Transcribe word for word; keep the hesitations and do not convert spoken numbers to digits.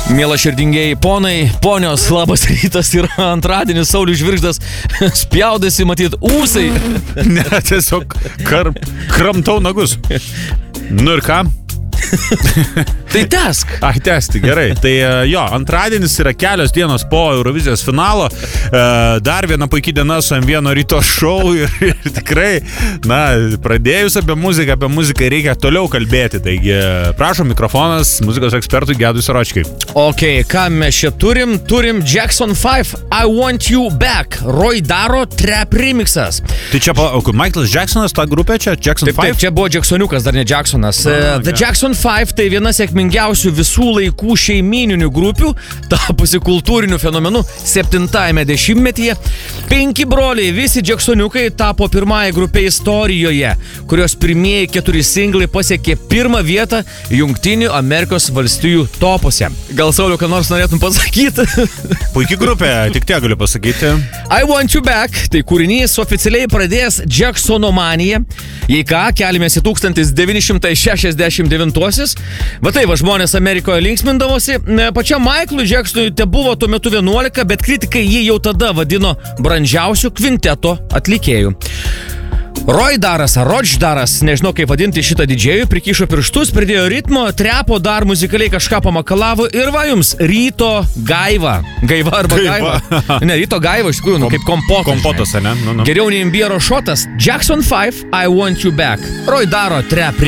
Miela širdingieji ponai, ponios, labas rytas, yra antradienis, Saulius Žvirgždas, spjaudasi, matyt, ūsai. Ne, tiesiog kar, kramtau nagus. Nu ir ką? Tai tesk. Ai, tęsti, gerai. Tai jo, antradienis yra kelios dienos po Eurovizijos finalo. Dar viena puikia diena su M vieno ryto šou ir, ir tikrai, na, pradėjus apie muziką, apie muziką reikia toliau kalbėti. Taigi, prašom, mikrofonas muzikos ekspertui Gedui Saročkai. Ok, ką mes čia turim? Turim Jackson five, I Want You Back, Roy Daro Trap remixas. Tai čia, kur Michaelas Jacksonas, ta grupė čia, Jackson Taip, five? taip, čia buvo Jacksoniukas, dar ne Jacksonas. Ah, The okay. Jackson five tai viena sėkmingiausių visų laikų šeimininių grupių, tapusi kultūriniu fenomenu septintajame dešimtmetyje. Penki broliai, visi Jacksoniukai, tapo pirmąją grupę istorijoje, kurios pirmieji keturi singlai pasiekė pirmą vietą Jungtinių Amerikos valstijų topuose. Gal, Sauliau, ką nors norėtum pasakyti? Puikia grupė, tik tiek galiu pasakyti. I Want You Back, tai kūrinys oficialiai pradėjęs Jacksonomaniją. Jei ką, keliamės į tūkstantis devyni šimtai šešiasdešimt devintuosius. Va tai, va, žmonės Amerikoje linksmindavosi. Pačiam Michaelui Jacksonui te buvo tuo metu vienuolika, bet kritikai jį jau tada vadino brandžiausiu kvinteto atlikėjų. Roy Daras, ar Roč Daras, nežinau kaip vadinti šitą didžėjų, prikišo pirštus, pridėjo ritmo, trepo dar muzikaliai kažką pamakalavo ir va jums, ryto gaiva. Gaiva arba gaiva. gaiva. Ne, ryto gaiva, iš tikrųjų, nu, kaip kompotas. Kompotas, ne? Nu, nu. Geriau nei imbiero šotas. Jackson five, I Want You Back. Roy Daro trap